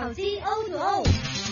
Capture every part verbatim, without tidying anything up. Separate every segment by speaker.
Speaker 1: 投資 O to O。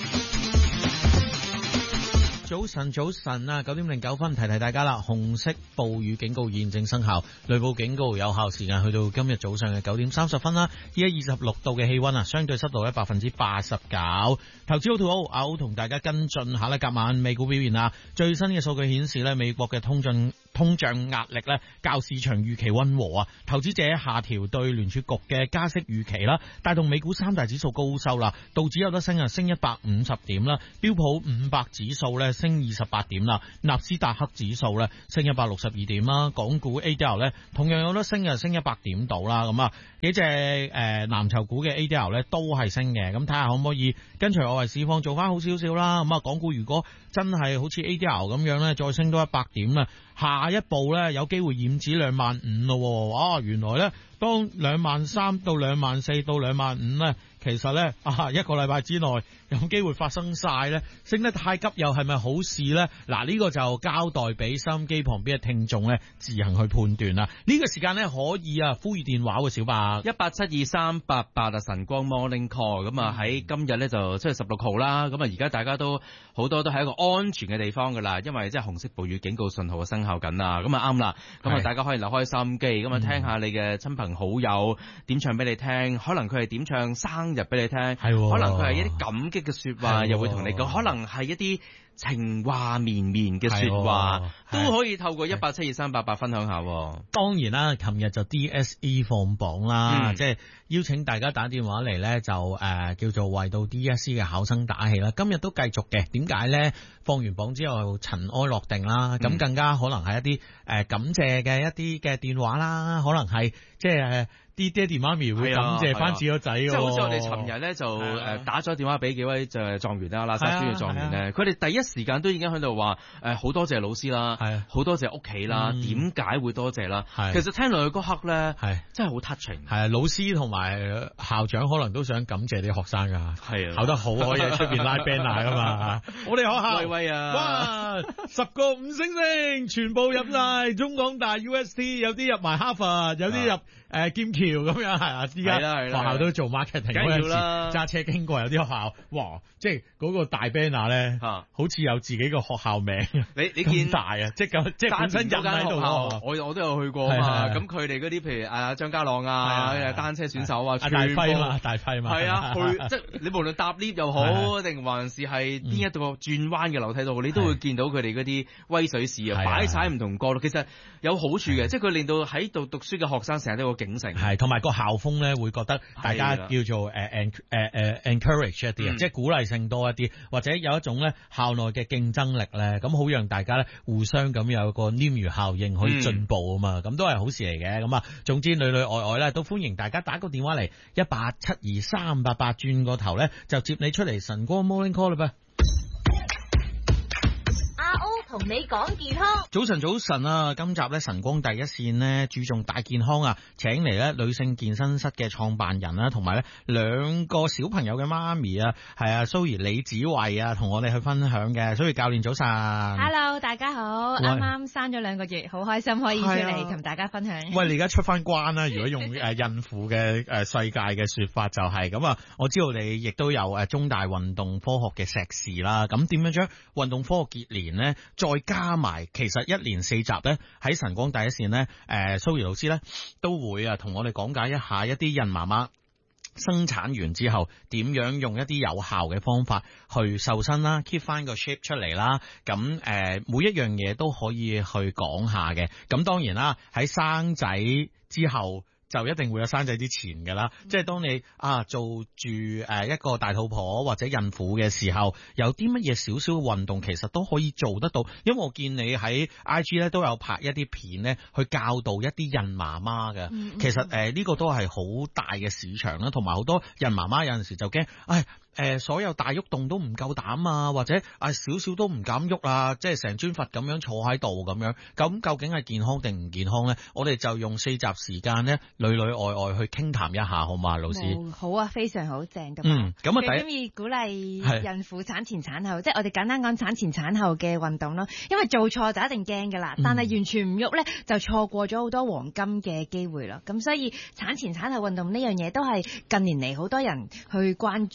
Speaker 2: 早晨，早晨啊！九點零九分，提提大家啦。紅色暴雨警告現正生效，雷暴警告有效時間去到今日早上嘅九點三十分啦。依家二十六度嘅氣溫啊，相對濕度咧百分之八十九。投資 O to O，阿 O 同大家跟進下咧，隔晚美股表現啊。最新嘅數據顯示咧，美國嘅通脹通脹壓力咧較市場預期溫和啊。投資者下調對聯儲局嘅加息預期啦，帶動美股三大指數高收啦。道指有得升啊，升一百五十點啦。標普五百指數咧升二十八點啦，納斯達克指數咧升一百六十二點啦，港股 A D R 咧同樣有得升啊，升一百點到啦，咁啊幾隻誒藍籌股嘅 A D R 咧都係升嘅，咁睇下可唔可以跟隨外圍市況做翻好少少啦，咁啊港股如果真係好似 A D R 咁樣咧，再升多一百點啊，下一步咧有機會染指兩萬五咯，哇！原來咧當兩萬三到兩萬四到兩萬五咧，其實咧啊一個禮拜之內有機會發生晒咧，升得太急又係咪好事咧？嗱，呢個就交代俾收音機旁邊嘅聽眾咧自行去判斷啦。呢個時間咧可以啊呼籲電話喎，小白
Speaker 3: 一八七二三八八啊，晨光 Morning Call 咁啊，喺今日咧就七月十六號啦，咁啊而家大家都好多都喺一個安全嘅地方噶啦，因為即係紅色暴雨警告信號嘅生效緊啊，咁啊啱啦，咁啊大家可以留開收音機，咁啊聽下你嘅親朋好友點唱俾你聽，可能佢係點唱生日俾你聽，係可能佢係一啲感激嘅說話，又會同你講，可能係一啲情話綿綿嘅說話，都可以透過一八七二三八八分享下。
Speaker 2: 當然啦，琴日就 D S E 放榜啦，嗯、即係邀請大家打電話嚟咧，就誒、呃、叫做為到 D S E 嘅考生打氣啦。今日都繼續嘅，點解咧？放完榜之後塵埃落定啦，咁、嗯、更加可能係一啲誒、呃、感謝嘅一啲嘅電話啦，可能係即係誒啲爹哋媽咪會感謝翻自己個仔。即係好似我哋
Speaker 3: 尋日咧就誒打咗電話俾幾位就係狀元啦，喇沙專業狀元咧，佢哋第一時間都已經喺度話誒好多謝老師啦，好多謝屋企啦，點解、嗯、會多謝啦？其實聽落去嗰刻咧，係真係好 touching。係啊，老師同埋校長可能都想感謝啲學生噶，係啊，考得好可以喺出邊拉 banner 噶嘛。我哋學校威威啊，哇，十個五星星全部入晒中港大 U S T， 有啲入埋哈佛，有啲入誒、呃、劍橋咁樣係啊。依家學校都做 marketing， 嗰陣時揸車經過有啲學校，哇，即係嗰個大 banner 咧，好似有自己個學校名。你你見大啊，即係咁，即係本身人喺度。我我都有去過嘛。咁佢哋嗰啲譬如啊張家朗啊，單車選手啊，大輝嘛，大輝嘛，係啊，去即係你無論搭 lift 又好，定還是係邊一個轉彎嘅樓梯度，你都會見到佢哋嗰啲威水史啊，擺晒唔同角度。其實有好處嘅，即係佢令到喺度讀書嘅學生成日都有警醒，係同埋個校風咧會覺得大家叫做誒誒誒誒 encourage 一啲啊，即係鼓勵性多一啲，或者有一種咧校內嘅競爭力咧，咁好讓大家咧互相咁有個鯰魚效應可以進步啊嘛，咁、嗯、都係好事嚟嘅。咁啊，總之裏裏外外咧都歡迎大家打個電話嚟一八七二三八八，轉個頭咧就接你出嚟晨光 Morning Call 啦噃。
Speaker 1: 同你講健康，
Speaker 2: 早晨早晨啊！今集咧晨光第一線呢，注重大健康啊，請嚟咧女性健身室嘅創辦人啦，同埋咧兩個小朋友嘅媽咪啊，係啊，蘇怡李子慧啊，同我哋去分享嘅。蘇怡教練早晨
Speaker 4: ，Hello 大家好，啱啱生咗兩個月，好開心可以出嚟同大家分享。
Speaker 2: 喂，你而家出翻關啦！如果用誒孕婦嘅誒世界嘅說法就係、是、咁啊，我知道你亦都有誒中大運動科學嘅碩士啦，咁點樣將運動科學結連呢？再加埋，其實一連四集咧喺晨光第一線咧，誒蘇怡老師咧都會啊同我哋講解一下一啲孕媽媽生產完之後點樣用一啲有效嘅方法去瘦身啦 ，keep 翻個 shape 出嚟啦。咁誒、呃、每一樣嘢都可以去講下嘅。咁當然啦，喺生仔之後，就一定會有生仔之前㗎啦，即係當你啊做住誒一個大肚婆或者孕婦嘅時候，有啲乜嘢少少運動其實都可以做得到，因為我見你喺 I G 咧都有拍一啲片咧去教導一啲孕媽媽嘅，嗯嗯其實誒呢、呃這個都係好大嘅市場啦，同埋好多孕媽媽有陣時就驚，唉。誒、呃，所有大喐動都唔夠膽啊，或者啊少少都唔敢喐啊，即係成尊佛咁樣坐喺度咁樣，咁究竟係健康定唔健康咧？我哋就用四集時間咧，裏裏外外去傾談一下，好嘛，老師？
Speaker 4: 好啊，非常好，正咁。
Speaker 2: 嗯，咁啊，第一
Speaker 4: 中意鼓勵孕婦產前產後，即係我哋簡單講產前產後嘅運動咯。因為做錯就一定驚噶啦，但係完全唔喐咧，就錯過咗好多黃金嘅機會啦。咁所以產前產後運動呢樣嘢都係近年嚟好多人去關注嘅。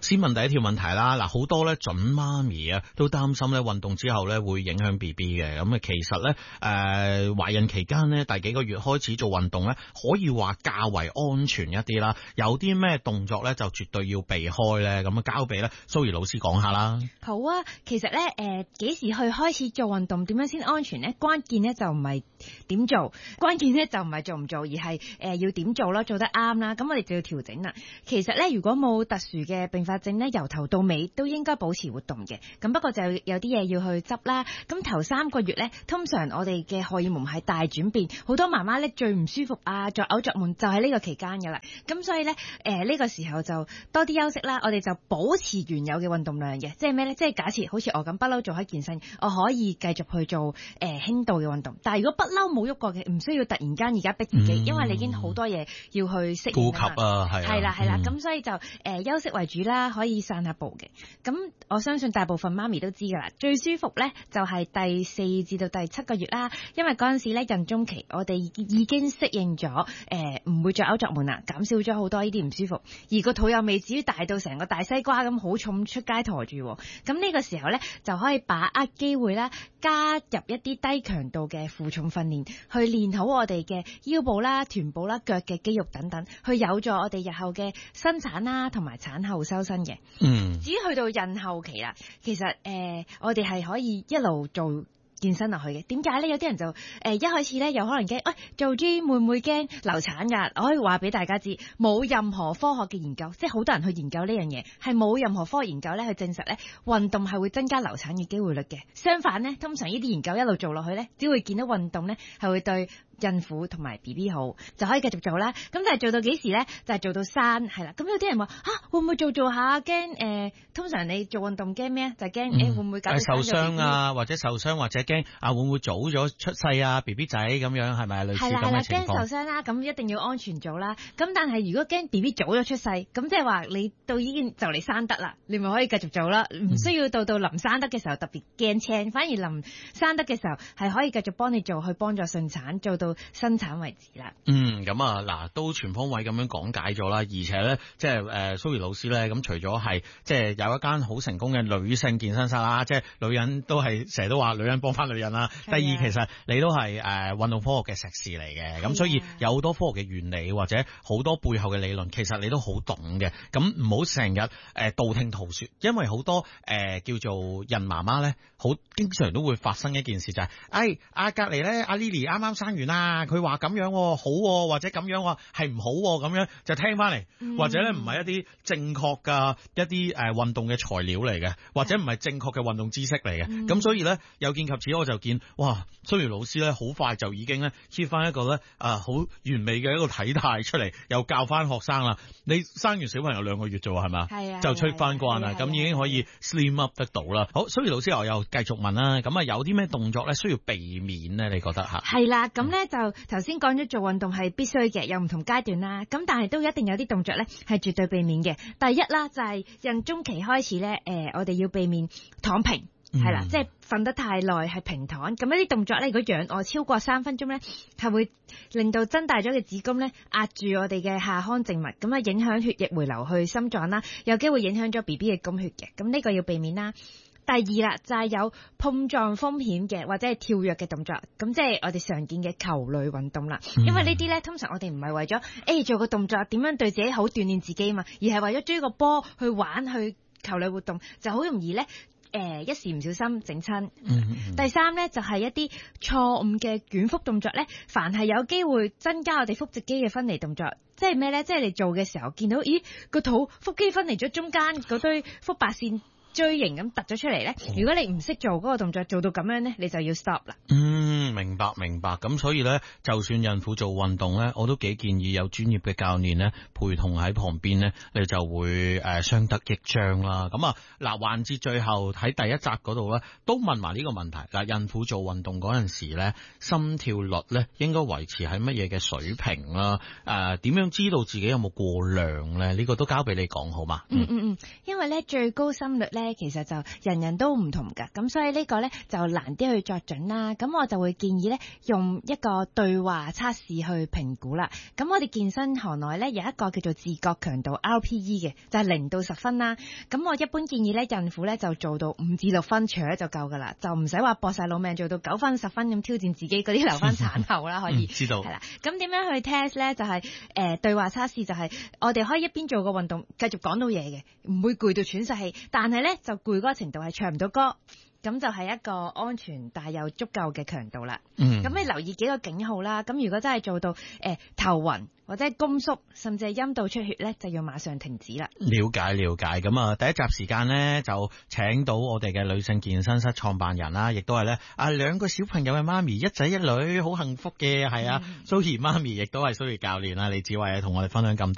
Speaker 2: 先問第一條問題啦。嗱，好多咧準媽咪啊都擔心咧運動之後咧會影響 B B 嘅。咁啊，其實咧誒懷孕期間咧第幾個月開始做運動咧，可以話較為安全一啲啦。有啲咩動作咧就絕對要避開咧。咁啊，交俾咧蘇怡老師講下啦。
Speaker 4: 好啊，其實咧誒幾時去開始做運動，點樣先安全咧？關鍵咧就唔係點做，關鍵咧就唔係做唔做，而係誒、呃、要點做咯，做得啱啦。咁我哋就要調整啦。其實咧，如果冇特殊嘅併發症咧，由頭到尾都應該保持活動嘅。咁不過就有啲嘢要去執啦。咁頭三個月咧，通常我哋嘅荷爾蒙係大轉變，好多媽媽咧最唔舒服啊，作嘔作悶就喺呢個期間噶啦。咁所以咧誒呢個時候就多啲休息啦。我哋就保持原有嘅運動量嘅，即係咩咧？即係假設好似我咁不嬲做開健身，我可以繼續去做誒、呃、輕度嘅運動。但係如果不嬲冇喐過嘅，唔需要突然間而家逼自己，嗯、因為你已經好多嘢要去適應啊。顧及啊，係係啦係啦，咁、嗯、所以就誒、呃、休息為主啦，可以散下步嘅。咁我相信大部分媽咪都知噶啦，最舒服咧就係、是、第四至到第七個月啦，因為嗰陣時咧孕中期，我哋已經適應咗誒唔會再嘔作悶啦，減少咗好多呢啲唔舒服，而個肚又未至於大到成個大西瓜咁好重出街馱住。咁呢個時候咧就可以把握機會啦，加入一啲低強度嘅負重訓練，去練好我哋嘅腰部啦、臀部啦、腳嘅肌肉等等，去有助我哋日後嘅生產啦同埋產後收身嘅。嗯，至於去到孕後期啦，其實誒、呃、我哋係可以一路做健身落去嘅。點解咧？有啲人就誒、呃、一開始咧有可能驚，喂、哎、做 gym 會唔會驚流產㗎？我可以話俾大家知，冇任何科學嘅研究，即係好多人去研究呢樣嘢，係冇任何科學研究咧去證實咧運動係會增加流產嘅機會率嘅。相反咧，通常呢啲研究一路做落去咧，只會見到運動咧係會對孕婦同埋 B B 好，就可以繼續做啦。咁但係做到幾時咧？就係、是、做到生係啦。咁有啲人話嚇、啊、會唔會做做下驚誒？通常你做運動驚咩啊？就係驚誒會唔會搞到
Speaker 2: 受傷啊，或者受傷或者驚啊會唔會早咗出世啊 B B 仔咁樣係咪類似咁嘅情況？
Speaker 4: 係啦，驚受傷啦，咁一定要安全做啦。咁但係如果驚 B B 早咗出世，咁即係話你到已經就嚟生得啦，你咪可以繼續做啦，唔需要到到臨生得嘅時候特別驚青，反而臨生得嘅時候係可以繼續幫你做，去幫助順產做到生產為止啦。
Speaker 2: 嗯，咁啊嗱，都全方位咁樣講解咗啦，而且咧即係誒蘇怡老師咧，咁除咗係即係有一間好成功嘅女性健身室啦，即係女人都係成日都話女人幫翻女人啦。第二，其實你都係誒運動科學嘅碩士嚟嘅，咁所以有好多科學嘅原理或者好多背後嘅理論，其實你都好懂嘅。咁唔好成日誒道聽途說，因為好多誒、呃、叫做孕媽媽咧，好經常都會發生一件事就係、是，誒阿隔籬咧阿 Lily 啱啱生完啦，佢話咁樣好，或者咁樣係唔好，咁樣就聽翻嚟、嗯，或者咧唔係一啲正確嘅一啲誒運動嘅材料嚟嘅，或者唔係正確嘅運動知識嚟嘅。咁、嗯、所以咧有見及此，我就見哇，蘇怡老師咧好快就已經咧 keep 翻一個咧啊好完美嘅一個體態出嚟，又教翻學生啦。你生完小朋友兩個月啫喎，係咪？係啊，就出翻關啦，咁已經可以 slim up 得到啦。好，蘇怡老師我又繼續問啦，咁啊有啲咩動作咧需要避免咧？你覺得吓？係啦，咁咧就頭先講咗做運動係必須嘅，有唔同階段啦。咁但係都一定有啲動作咧係絕對避免嘅。第一啦就係、是、孕中期開始咧，誒、呃、我哋要避免躺平。係、嗯、啦，即係瞓得太耐係平躺，咁一啲動作咧，如果仰臥超過三分鐘咧，係會令到增大咗嘅子宮咧壓住我哋嘅下腔靜脈，咁啊影響血液回流去心臟啦，有機會影響咗 B B 嘅供血嘅，咁呢個要避免啦。第二啦，就係、是、有碰撞風險嘅或者係跳躍嘅動作，咁即係我哋常見嘅球類運動啦。因為呢啲咧，通常我哋唔係為咗誒、欸、做個動作點樣對自己好鍛鍊自己嘛，而係為咗追個波去玩去球類活動，就好容易咧。誒、呃、一時唔小心整親、嗯。第三咧就係、是、一啲錯誤嘅捲腹動作咧，凡係有機會增加我哋腹直肌嘅分離動作，即係咩咧？即係你做嘅時候見到，咦個肚腹肌分離咗中間嗰堆腹白線錐形咁突咗出嚟咧。如果你唔識做嗰個動作，做到咁樣咧，你就要 stop 啦。嗯，明白明白。咁所以咧，就算孕婦做運動咧，我都幾建議有專業嘅教練咧陪同喺旁邊咧，你就會誒相得益彰啦。咁啊嗱，環節最後喺第一集嗰度咧，都問埋呢個問題。嗱，孕婦做運動嗰陣時咧，心跳率咧應該維持喺乜嘢嘅水平啦？誒、呃，點樣知道自己有冇過量咧？呢、這個都交俾你講好嘛？嗯嗯嗯，因為咧最高心率咧。
Speaker 4: 咧，其實就人人都唔同㗎，咁所以呢個咧就難啲去作準啦。咁我就會建議咧用一個對話測試去評估啦。咁我哋健身行內咧有一個叫做自覺強度 R P E 嘅，就係零到十分啦。咁我一般建議咧孕婦咧就做到五至六分除咗就夠噶啦，就唔使話搏晒老命做到九分十分咁挑戰自己嗰啲留翻產後啦，可以。
Speaker 2: 嗯、知道。
Speaker 4: 係啦，咁點樣去 test 咧？就係、是、誒、呃、對話測試，就係我哋可以一邊做個運動，繼續講到嘢嘅，唔會攰到喘晒氣，但係咧就攰嗰個程度係唱唔到歌。咁就係一個安全但係又足夠嘅強度啦。嗯，咁你留意幾個警號啦。咁如果真係做到誒、呃、頭暈或者係宮縮，甚至係陰道出血咧，就要馬上停止啦。了
Speaker 2: 解了解。咁啊，第一集時間咧就請到我哋嘅女性健身室創辦人啦，亦都係咧啊兩個小朋友嘅媽咪，一仔一女，好幸福嘅係啊。蘇怡媽咪亦都係蘇怡教練啦，李子慧同我哋分享咁。